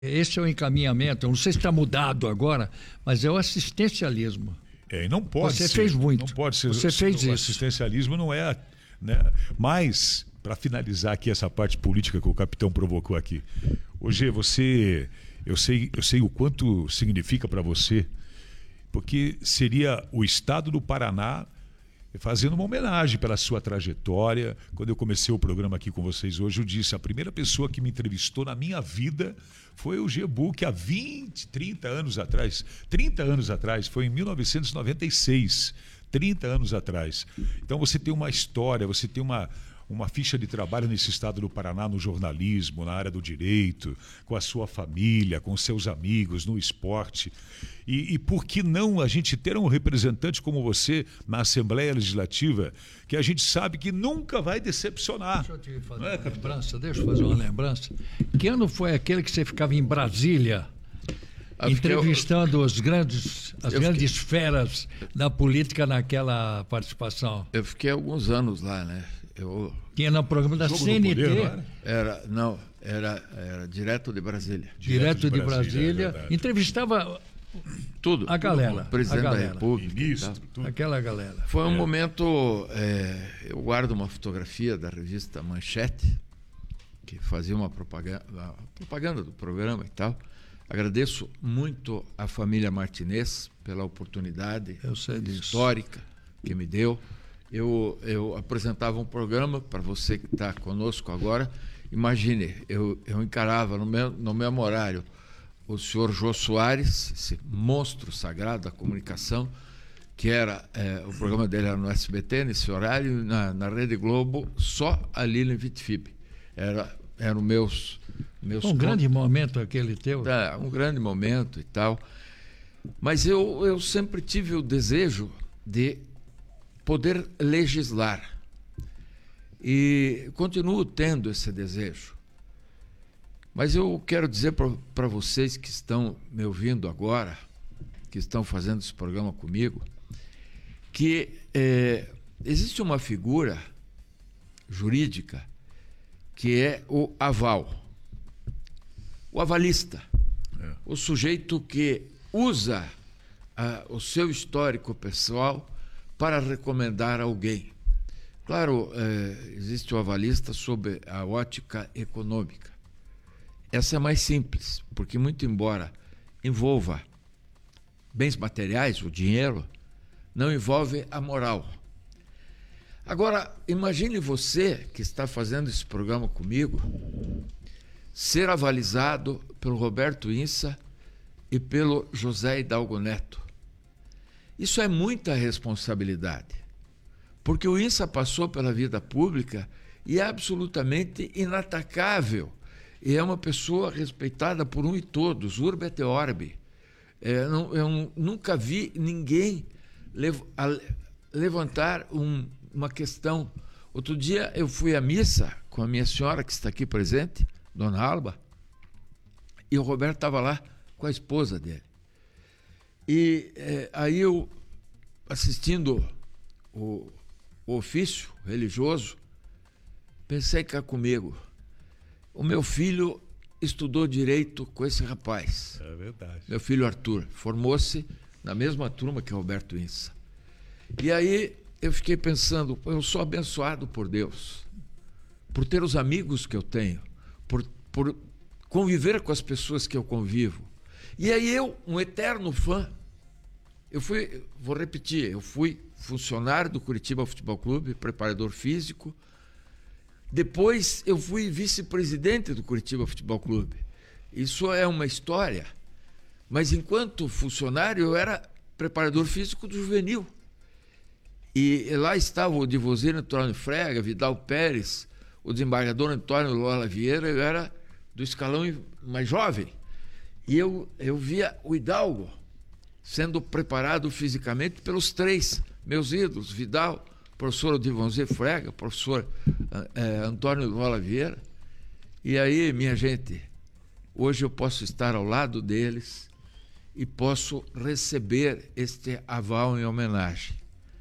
Esse é o encaminhamento, eu não sei se está mudado agora, mas é o assistencialismo. E não pode Você ser. fez muito. Não pode ser. Você fez o isso. assistencialismo não é, né? Mas, para finalizar aqui essa parte política que o capitão provocou aqui, hoje eu sei o quanto significa para você, porque seria o estado do Paraná fazendo uma homenagem pela sua trajetória. Quando eu comecei o programa aqui com vocês hoje, eu disse, a primeira pessoa que me entrevistou na minha vida foi o Gebu, que há 30 anos atrás, foi em 1996, 30 anos atrás. Então você tem uma história, você tem uma ficha de trabalho nesse estado do Paraná, no jornalismo, na área do direito, com a sua família, com seus amigos, no esporte. E por que não a gente ter um representante como você na Assembleia Legislativa, que a gente sabe que nunca vai decepcionar? Deixa eu te fazer uma lembrança, Que ano foi aquele que você ficava em Brasília, entrevistando as grandes feras da política naquela participação? Eu fiquei alguns anos lá, né? Tinha no programa da CNT. Poder, era direto de Brasília. Direto de Brasília. Entrevistava tudo. A galera. O presidente da República. Ministro, tudo. Aquela galera. Foi um momento. Eu guardo uma fotografia da revista Manchete, que fazia uma propaganda do programa e tal. Agradeço muito a família Martinez pela oportunidade histórica que me deu. Eu apresentava um programa para você que está conosco agora. Imagine, eu encarava no mesmo horário o senhor Jô Soares, esse monstro sagrado da comunicação, que era o programa dele era no SBT, nesse horário, na Rede Globo, só ali no Vitfib. Eram meus um grande momento aquele teu. Um grande momento e tal. Mas eu sempre tive o desejo de poder legislar. E continuo tendo esse desejo. Mas eu quero dizer para vocês que estão me ouvindo agora, que estão fazendo esse programa comigo, que existe uma figura jurídica que é o aval. O avalista. O sujeito que usa o seu histórico pessoal para recomendar alguém. Claro, existe o avalista sob a ótica econômica. Essa é mais simples, porque muito embora envolva bens materiais, o dinheiro, não envolve a moral. Agora, imagine você que está fazendo esse programa comigo, ser avalizado pelo Roberto Insa e pelo José Hidalgo Neto. Isso é muita responsabilidade, porque o Insa passou pela vida pública e é absolutamente inatacável, e é uma pessoa respeitada por um e todos, urbe et orbe. Eu nunca vi ninguém levantar uma questão. Outro dia eu fui à missa com a minha senhora, que está aqui presente, Dona Alba, e o Roberto estava lá com a esposa dele. E aí eu, assistindo o ofício religioso, pensei cá comigo, o meu filho estudou direito com esse rapaz. É verdade. Meu filho Arthur formou-se na mesma turma que Roberto Insa. E aí eu fiquei pensando, eu sou abençoado por Deus, por ter os amigos que eu tenho, por conviver com as pessoas que eu convivo. E aí eu, um eterno fã, vou repetir, eu fui funcionário do Curitiba Futebol Clube, preparador físico. Depois eu fui vice-presidente do Curitiba Futebol Clube. Isso é uma história. Mas enquanto funcionário eu era preparador físico do juvenil. E lá estava o Divozino Antônio Frega, Vidal Pérez, o desembargador Antônio Lola Vieira, eu era do escalão mais jovem. E eu via o Hidalgo sendo preparado fisicamente pelos três meus ídolos, Vidal, professor Divonzê Frega, professor Antônio Lola Vieira. E aí, minha gente, hoje eu posso estar ao lado deles e posso receber este aval em homenagem.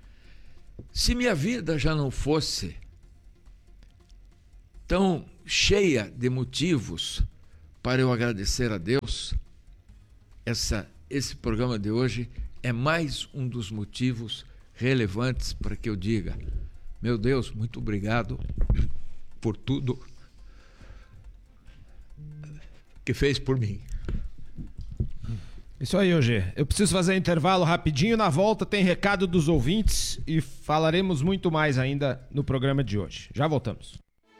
Se minha vida já não fosse tão cheia de motivos para eu agradecer a Deus, esse programa de hoje é mais um dos motivos relevantes para que eu diga: meu Deus, muito obrigado por tudo que fez por mim. Isso aí, OG. Eu preciso fazer um intervalo rapidinho. Na volta tem recado dos ouvintes e falaremos muito mais ainda no programa de hoje. Já voltamos.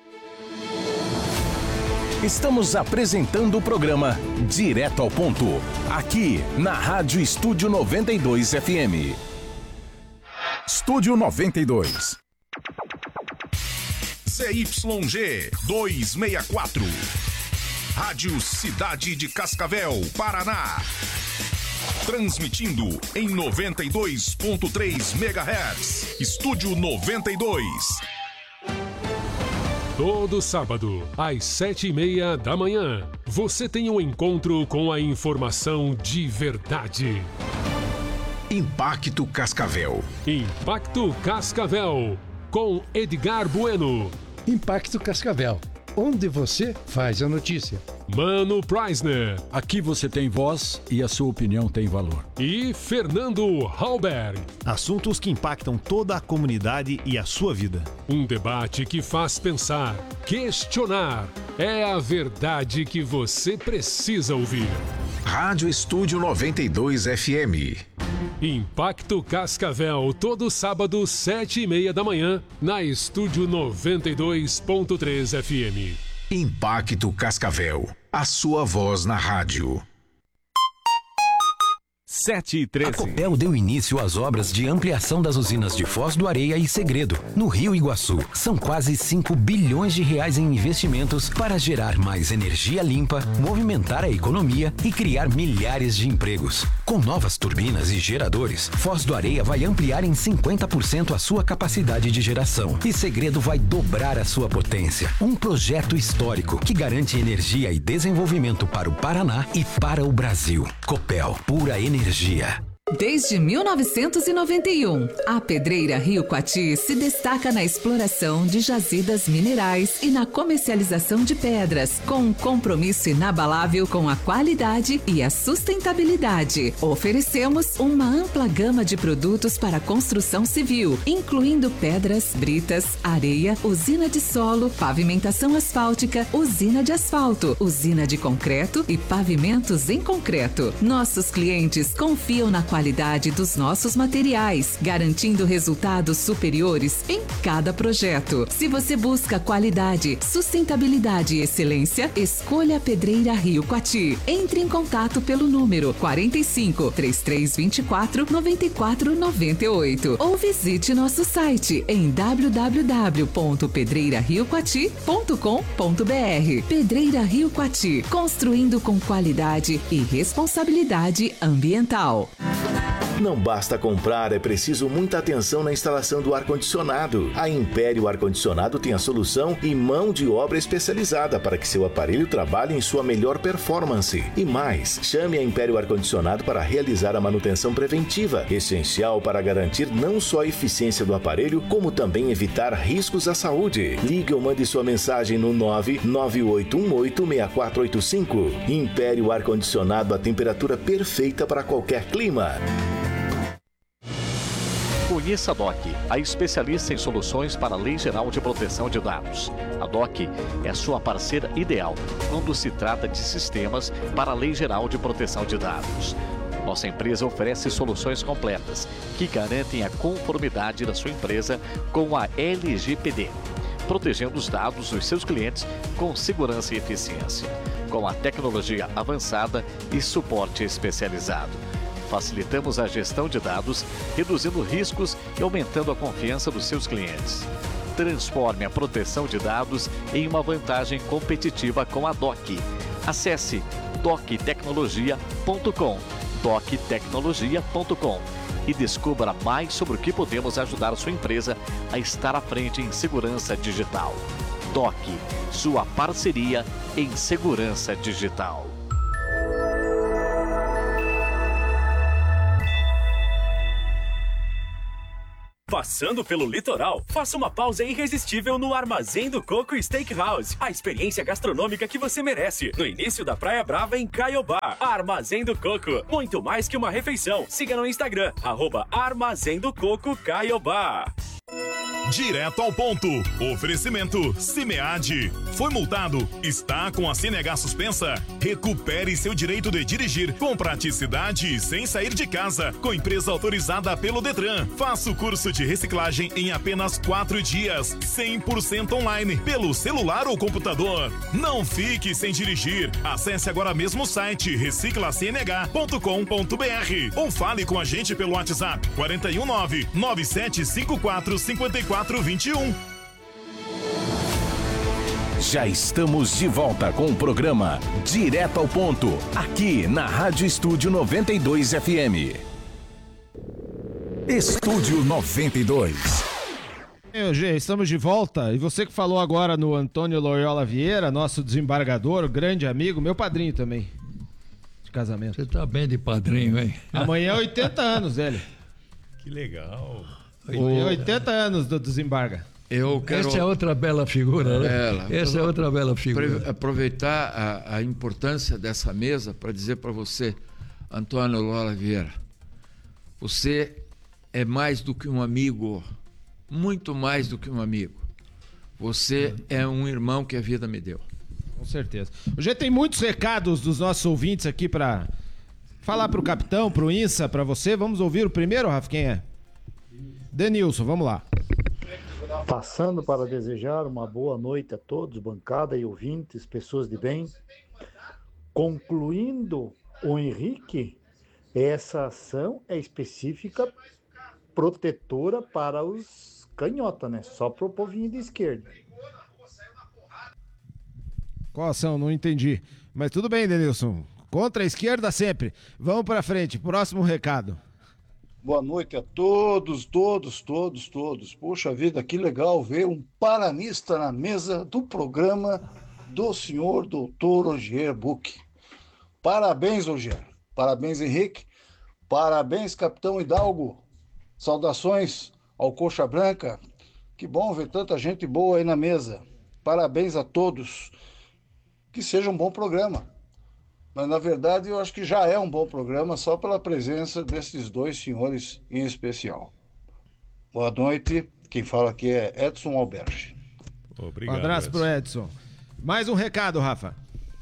Estamos apresentando o programa Direto ao Ponto, aqui na Rádio Estúdio 92 FM. Estúdio 92. CYG 264. Rádio Cidade de Cascavel, Paraná. Transmitindo em 92.3 MHz. Estúdio 92. Todo sábado, às 7:30 da manhã, você tem um encontro com a informação de verdade. Impacto Cascavel. Impacto Cascavel, com Edgar Bueno. Impacto Cascavel, onde você faz a notícia. Mano Preisner. Aqui você tem voz e a sua opinião tem valor. E Fernando Halberg. Assuntos que impactam toda a comunidade e a sua vida. Um debate que faz pensar, questionar. É a verdade que você precisa ouvir. Rádio Estúdio 92 FM. Impacto Cascavel, todo sábado, 7:30 da manhã, na Estúdio 92.3 FM. Impacto Cascavel, a sua voz na rádio. 7:13. A Copel deu início às obras de ampliação das usinas de Foz do Areia e Segredo, no Rio Iguaçu. São quase 5 bilhões de reais em investimentos para gerar mais energia limpa, movimentar a economia e criar milhares de empregos. Com novas turbinas e geradores, Foz do Areia vai ampliar em 50% a sua capacidade de geração e Segredo vai dobrar a sua potência. Um projeto histórico que garante energia e desenvolvimento para o Paraná e para o Brasil. Copel, pura energia. Desde 1991, a Pedreira Rio Coati se destaca na exploração de jazidas minerais e na comercialização de pedras, com um compromisso inabalável com a qualidade e a sustentabilidade. Oferecemos uma ampla gama de produtos para construção civil, incluindo pedras, britas, areia, usina de solo, pavimentação asfáltica, usina de asfalto, usina de concreto e pavimentos em concreto. Nossos clientes confiam na qualidade dos nossos materiais, garantindo resultados superiores em cada projeto. Se você busca qualidade, sustentabilidade e excelência, escolha a Pedreira Rio Coati. Entre em contato pelo número 45 3324 9498 ou visite nosso site em www.pedreirariocoati.com.br. Pedreira Rio Coati, construindo com qualidade e responsabilidade ambiental. Não basta comprar, é preciso muita atenção na instalação do ar-condicionado. A Império Ar-Condicionado tem a solução e mão de obra especializada para que seu aparelho trabalhe em sua melhor performance. E mais, chame a Império Ar-Condicionado para realizar a manutenção preventiva, essencial para garantir não só a eficiência do aparelho, como também evitar riscos à saúde. Ligue ou mande sua mensagem no 998186485. Império Ar-Condicionado, a temperatura perfeita para qualquer clima. Conheça a DOC, a especialista em soluções para a Lei Geral de Proteção de Dados. A DOC é a sua parceira ideal quando se trata de sistemas para a Lei Geral de Proteção de Dados. Nossa empresa oferece soluções completas que garantem a conformidade da sua empresa com a LGPD, protegendo os dados dos seus clientes com segurança e eficiência, com a tecnologia avançada e suporte especializado. Facilitamos a gestão de dados, reduzindo riscos e aumentando a confiança dos seus clientes. Transforme a proteção de dados em uma vantagem competitiva com a DOC. Acesse doctecnologia.com, doctecnologia.com e descubra mais sobre o que podemos ajudar a sua empresa a estar à frente em segurança digital. DOC, sua parceria em segurança digital. Passando pelo litoral, faça uma pausa irresistível no Armazém do Coco Steakhouse. A experiência gastronômica que você merece. No início da Praia Brava, em Caiobá. Armazém do Coco. Muito mais que uma refeição. Siga no Instagram, @Armazém do Coco Caiobá. Direto ao ponto. Oferecimento Cimead. Foi multado? Está com a CNH suspensa? Recupere seu direito de dirigir com praticidade e sem sair de casa. Com empresa autorizada pelo Detran. Faça o curso de reciclagem em apenas 4 dias. 100% online, pelo celular ou computador. Não fique sem dirigir. Acesse agora mesmo o site reciclacnh.com.br ou fale com a gente pelo WhatsApp 419-9754-5421. Já estamos de volta com o programa Direto ao Ponto, aqui na Rádio Estúdio 92 FM. Estúdio 92. G, estamos de volta. E você que falou agora no Antônio Loyola Vieira, nosso desembargador, grande amigo, meu padrinho também, de casamento. Você tá bem de padrinho, hein? Amanhã é 80 anos, ele. Que legal. 80 anos do desembarga. Essa é outra bela figura, né? Essa é outra bela figura. Aproveitar a importância dessa mesa para dizer para você, Antônio Loyola Vieira, você é mais do que um amigo, muito mais do que um amigo. Você é um irmão que a vida me deu. Com certeza. Hoje tem muitos recados dos nossos ouvintes aqui para falar para o capitão, para o INSA, para você. Vamos ouvir o primeiro, Rafa, quem é? Denilson, vamos lá. Passando para desejar uma boa noite a todos, bancada e ouvintes, pessoas de bem. Concluindo o Henrique, essa ação é específica protetora para os canhotas, né? Só para o povinho de esquerda. Qual ação? Não entendi. Mas tudo bem, Denilson. Contra a esquerda sempre. Vamos para frente. Próximo recado. Boa noite a todos. Poxa vida, que legal ver um paranista na mesa do programa do senhor doutor Ogier Buch. Parabéns, Ogier. Parabéns, Henrique. Parabéns, capitão Hidalgo. Saudações ao Coxa Branca. Que bom ver tanta gente boa aí na mesa. Parabéns a todos. Que seja um bom programa. Mas, na verdade, eu acho que já é um bom programa só pela presença desses dois senhores em especial. Boa noite. Quem fala aqui é Edson Alberti. Obrigado. Um abraço pro Edson. Mais um recado, Rafa.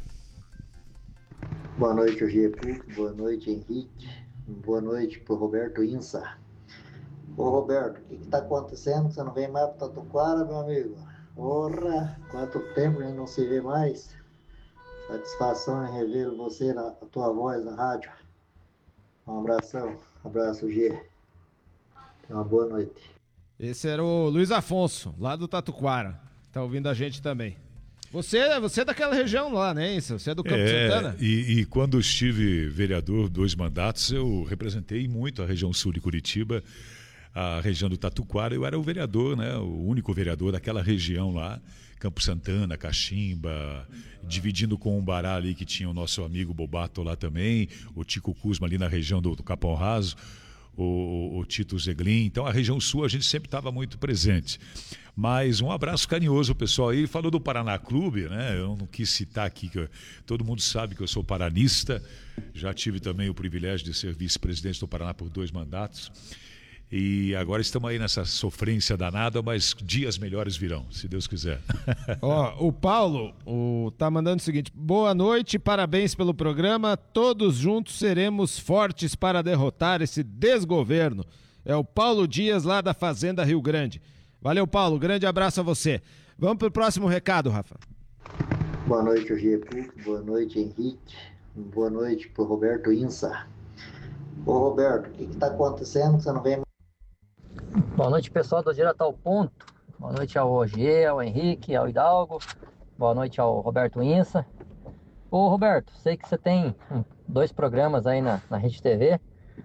Boa noite, Ogier Buch. Boa noite, Henrique. Boa noite pro Roberto Insa. Ô, Roberto, o que tá acontecendo? Você não vem mais pro Tatuquara, meu amigo? Porra, quanto tempo a gente não se vê mais. Satisfação em rever você, a tua voz na rádio. Um abração. Abraço, G. Uma boa noite. Esse era o Luiz Afonso, lá do Tatuquara. Tá ouvindo a gente também. Você é daquela região lá, né? Você é do Campo Santana? E quando estive vereador 2 mandatos, eu representei muito a região sul de Curitiba, a região do Tatuquara. Eu era o vereador, né? O único vereador daquela região lá. Campo Santana, Caximba, dividindo com o Umbará ali, que tinha o nosso amigo Bobato lá também, o Tico Kuzma ali na região do Capão Raso, o Tito Zeglin. Então a região sul a gente sempre estava muito presente. Mas um abraço carinhoso ao pessoal aí. Ele falou do Paraná Clube, né? Eu não quis citar aqui, que todo mundo sabe que eu sou paranista, já tive também o privilégio de ser vice-presidente do Paraná por 2 mandatos. E agora estamos aí nessa sofrência danada, mas dias melhores virão, se Deus quiser. O Paulo tá mandando o seguinte: boa noite, parabéns pelo programa, todos juntos seremos fortes para derrotar esse desgoverno. É o Paulo Dias, lá da Fazenda Rio Grande. Valeu, Paulo, grande abraço a você. Vamos pro próximo recado, Rafa. Boa noite, Ogier Buch. Boa noite, Henrique. Boa noite pro Roberto Insa. Ô, Roberto, o que tá acontecendo que você não vem mais? Boa noite, pessoal do Direto ao Ponto. Boa noite ao Ogier, ao Henrique, ao Hidalgo. Boa noite ao Roberto Insa. Ô, Roberto, sei que você tem 2 programas aí na Rede TV.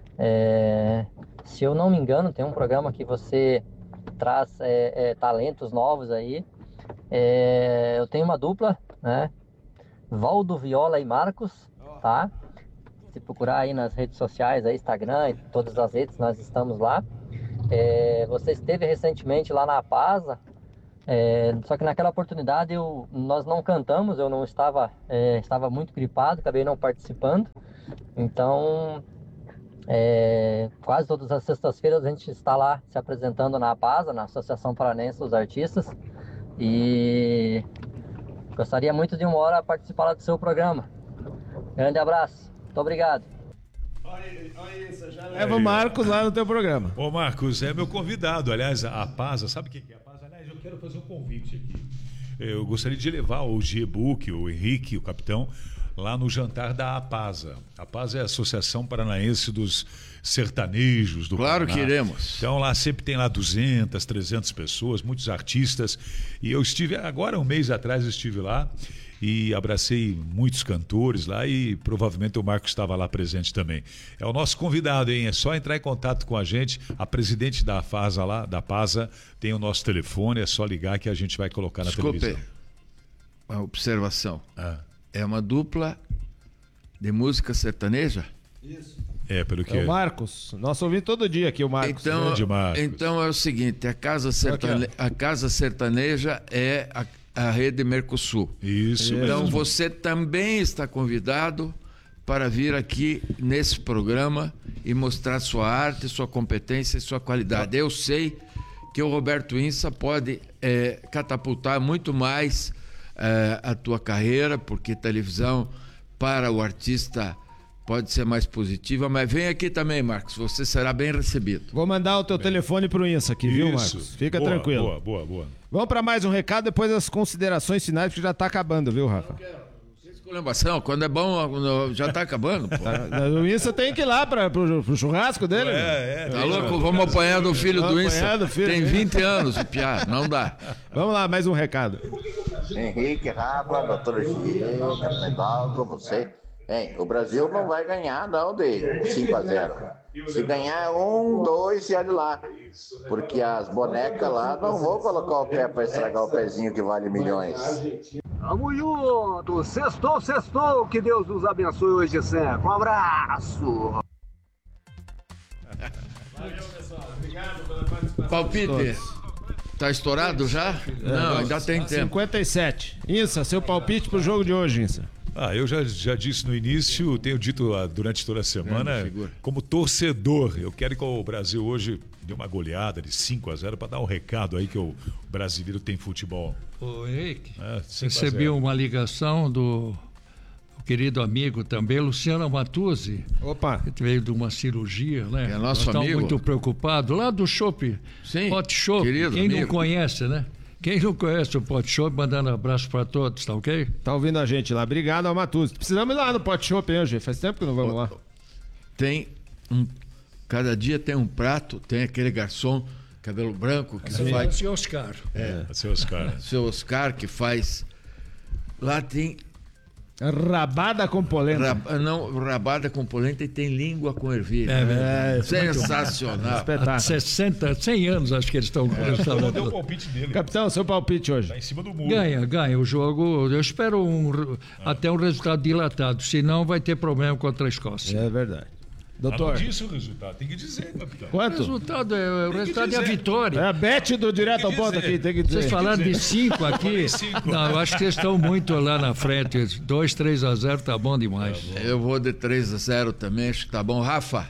Se eu não me engano, tem um programa que você traz talentos novos aí. Eu tenho uma dupla, né? Valdo, Viola e Marcos, tá? Se procurar aí nas redes sociais, aí, Instagram e todas as redes, nós estamos lá. Você esteve recentemente lá na APASA, só que naquela oportunidade nós não cantamos, eu não estava, estava muito gripado, acabei não participando. Então, quase todas as sextas-feiras a gente está lá se apresentando na APASA, na Associação Paranense dos Artistas, e gostaria muito de uma hora participar lá do seu programa. Grande abraço, muito obrigado. Leva o Marcos lá no teu programa. Ô Marcos, é meu convidado. Aliás, a APASA, sabe o que é a APASA? Aliás, eu quero fazer um convite aqui. Eu gostaria de levar o G-Book, o Henrique, o capitão, lá no jantar da APASA. A APASA é a Associação Paranaense dos Sertanejos do Claro Paraná. que iremos. Então lá sempre tem lá 200, 300 pessoas, muitos artistas. E eu estive, agora um mês atrás eu estive lá e abracei muitos cantores lá e provavelmente o Marcos estava lá presente também. É o nosso convidado, hein? É só entrar em contato com a gente. A presidente da APASA lá, da APASA, tem o nosso telefone, é só ligar que a gente vai colocar na televisão. Uma observação. É uma dupla de música sertaneja? Isso. Pelo que é o Marcos. Nosso ouvinte todo dia aqui, o Marcos. Então é o seguinte, a Casa Sertaneja é a Rede Mercosul. Isso. Então mesmo. você também está convidado para vir aqui nesse programa e mostrar sua arte, sua competência e sua qualidade. Eu sei que o Roberto Insa pode catapultar muito mais a tua carreira, porque televisão para o artista pode ser mais positiva, mas vem aqui também, Marcos, você será bem recebido. Vou mandar o teu telefone pro Insa aqui, viu, Marcos? Fica tranquilo. Boa. Vamos para mais um recado, depois as considerações finais, porque já está acabando, viu, Rafa? Quando é bom, já está acabando. Pô. O Insa tem que ir lá pro churrasco dele. Tá louco? Vamos apanhar do filho do Insa. Tem 20 anos, o piá, não dá. Vamos lá, mais um recado. Henrique, Rafa, doutor Gil, Hidalgo, você. O Brasil não vai ganhar, não, de 5-0. Se ganhar 1, 2, e olha lá. Porque as bonecas lá não vão colocar o pé para estragar o pezinho que vale milhões. Tamo junto! Sextou! Que Deus nos abençoe hoje sempre. Um abraço! Valeu, pessoal. Obrigado pela participação. Palpite. Tá estourado já? Não, ainda tem tempo. 57. Insa, seu palpite pro jogo de hoje, Insa. Eu já disse no início, tenho dito durante toda a semana, como torcedor, eu quero que o Brasil hoje dê uma goleada de 5-0 para dar um recado aí que o brasileiro tem futebol. Ô Henrique, recebi uma ligação do querido amigo também, Luciano Matuzzi. Opa! Que veio de uma cirurgia, né? É nosso amigo. Estamos muito preocupados. Lá do Chopp, Pot Shop, quem não conhece, né? Quem não conhece o Pot Shop, mandando abraço para todos, tá ok? Tá ouvindo a gente lá. Obrigado ao Matuzzi. Precisamos ir lá no Pot Shop, hein, hoje? Faz tempo que não vamos lá. Cada dia tem um prato, tem aquele garçom, cabelo branco, que faz... Seu Oscar. Seu Oscar, que faz... Lá tem... Rabada com polenta. Rabada com polenta e tem língua com ervilha. Sensacional. Espetáculo. 100 anos acho que eles estão com o restaurante. Deu o palpite dele. Capitão, seu palpite hoje. Tá em cima do muro. Ganha o jogo. Eu espero até um resultado dilatado. Senão vai ter problema contra a Escócia. É verdade. Doutor. Não disse o resultado, tem que dizer, capitão. Quanto? O resultado é a vitória. É a bet do Direto ao Ponto aqui, tem que dizer. Vocês falaram de 5 aqui. Não, eu acho que eles estão muito lá na frente. 2-3-0 tá bom demais. Eu vou de 3-0 também, acho que tá bom. Rafa?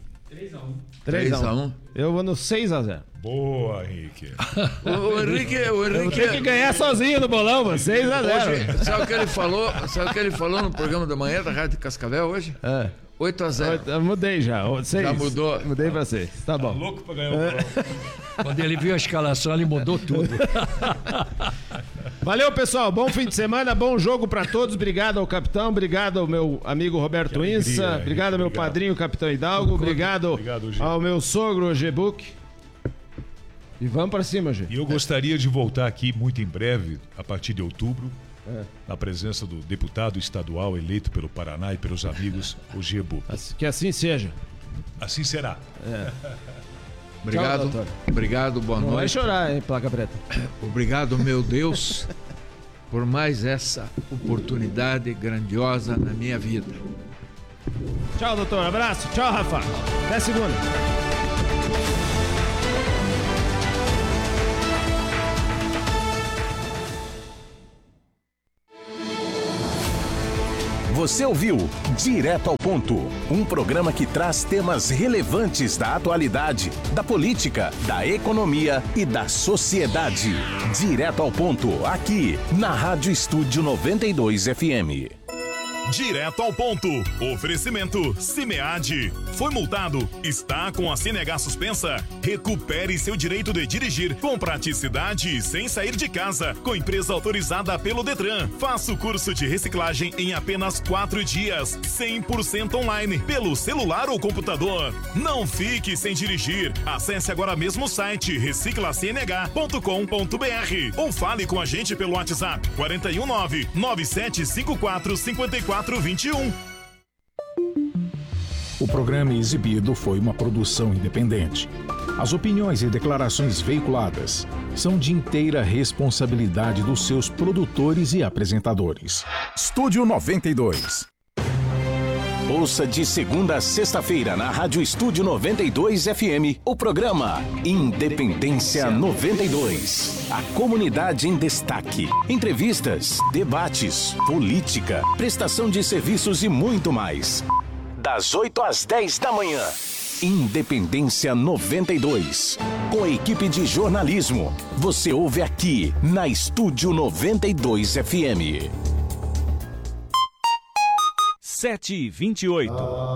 3-1. Eu vou no 6-0. Boa, Henrique. O Henrique... Eu tenho que ganhar sozinho no bolão, mano. 6-0. Sabe o que ele falou no programa da manhã da Rádio Cascavel hoje? 8-0. Eu mudei já. 6. Já mudou? Mudei pra 6. Tá bom. Tá louco pra ganhar o bolão. Quando ele viu a escalação, ele mudou tudo. Valeu, pessoal. Bom fim de semana, bom jogo pra todos. Obrigado ao capitão, obrigado ao meu amigo Roberto Insa, obrigado ao meu padrinho, Capitão Hidalgo, obrigado ao meu sogro, G-Book. E vamos pra cima, G. E eu gostaria de voltar aqui muito em breve, a partir de outubro, na presença do deputado estadual eleito pelo Paraná e pelos amigos, o G-Book. Que assim seja. Assim será. Obrigado. Tchau, Obrigado, boa noite. Não vai chorar, hein, placa preta. Obrigado, meu Deus, por mais essa oportunidade grandiosa na minha vida. Tchau, doutor. Abraço. Tchau, Rafa. Até segunda. Você ouviu Direto ao Ponto, um programa que traz temas relevantes da atualidade, da política, da economia e da sociedade. Direto ao Ponto, aqui na Rádio Estúdio 92 FM. Direto ao ponto. Oferecimento Cimead. Foi multado? Está com a CNH suspensa? Recupere seu direito de dirigir com praticidade e sem sair de casa. Com empresa autorizada pelo Detran. Faça o curso de reciclagem em apenas 4 dias. 100% online, pelo celular ou computador. Não fique sem dirigir. Acesse agora mesmo o site reciclacnh.com.br ou fale com a gente pelo WhatsApp 419-9754-5421. O programa exibido foi uma produção independente. As opiniões e declarações veiculadas são de inteira responsabilidade dos seus produtores e apresentadores. Estúdio 92. Ouça de segunda a sexta-feira na Rádio Estúdio 92 FM o programa Independência 92. A comunidade em destaque. Entrevistas, debates, política, prestação de serviços e muito mais. Das 8 às 10 da manhã. Independência 92. Com a equipe de jornalismo. Você ouve aqui na Estúdio 92 FM. 7h28.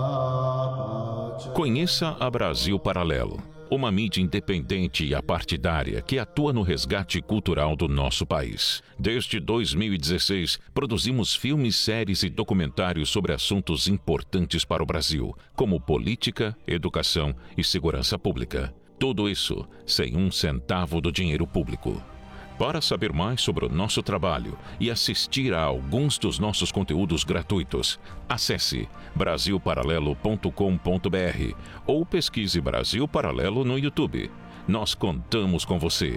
Conheça a Brasil Paralelo, uma mídia independente e apartidária que atua no resgate cultural do nosso país. Desde 2016, produzimos filmes, séries e documentários sobre assuntos importantes para o Brasil, como política, educação e segurança pública. Tudo isso sem um centavo do dinheiro público. Para saber mais sobre o nosso trabalho e assistir a alguns dos nossos conteúdos gratuitos, acesse brasilparalelo.com.br ou pesquise Brasil Paralelo no YouTube. Nós contamos com você.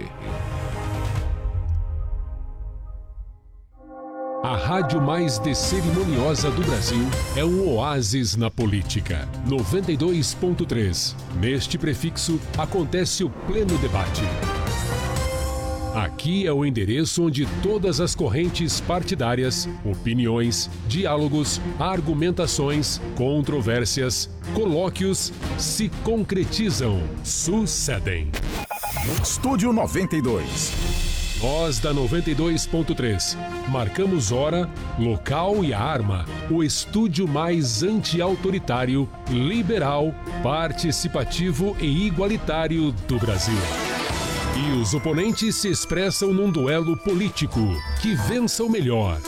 A rádio mais descerimoniosa do Brasil é um oásis na política. 92.3. Neste prefixo acontece o pleno debate. Aqui é o endereço onde todas as correntes partidárias, opiniões, diálogos, argumentações, controvérsias, colóquios se concretizam, sucedem. Estúdio 92. Nós da 92.3 marcamos hora, local e a arma. O estúdio mais anti-autoritário, liberal, participativo e igualitário do Brasil. E os oponentes se expressam num duelo político. Que vença o melhor.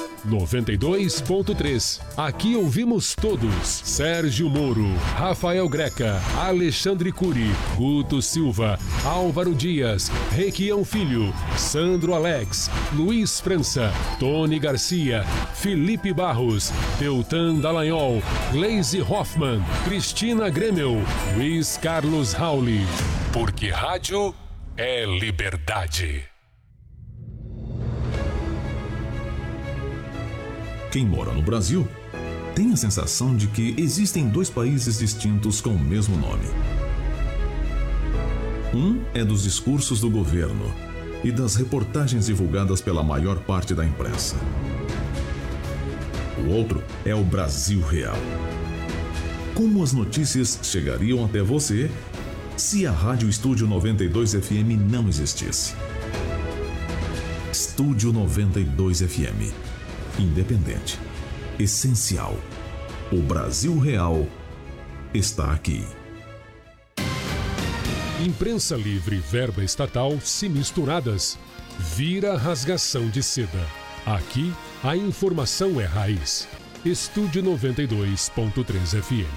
92.3. Aqui ouvimos todos. Sérgio Moro, Rafael Greca, Alexandre Cury, Guto Silva, Álvaro Dias, Requião Filho, Sandro Alex, Luiz França, Tony Garcia, Felipe Barros, Deltan Dallagnol, Gleisi Hoffmann, Cristina Gremel, Luiz Carlos Rauli. Porque rádio é liberdade. Quem mora no Brasil tem a sensação de que existem dois países distintos com o mesmo nome. Um é dos discursos do governo e das reportagens divulgadas pela maior parte da imprensa. O outro é o Brasil real. Como as notícias chegariam até você se a Rádio Estúdio 92 FM não existisse? Estúdio 92 FM. Independente. Essencial. O Brasil real está aqui. Imprensa livre e verba estatal se misturadas. Vira rasgação de seda. Aqui, a informação é raiz. Estúdio 92.3 FM.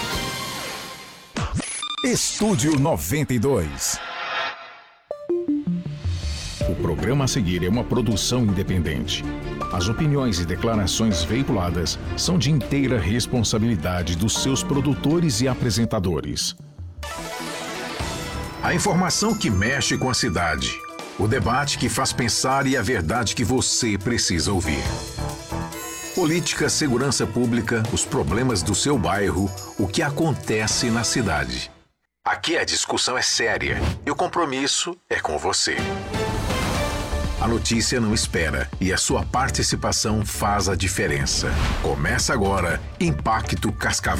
Estúdio 92. O programa a seguir é uma produção independente. As opiniões e declarações veiculadas são de inteira responsabilidade dos seus produtores e apresentadores. A informação que mexe com a cidade. O debate que faz pensar e a verdade que você precisa ouvir. Política, segurança pública, os problemas do seu bairro, o que acontece na cidade. Aqui a discussão é séria e o compromisso é com você. A notícia não espera e a sua participação faz a diferença. Começa agora Impacto Cascavel.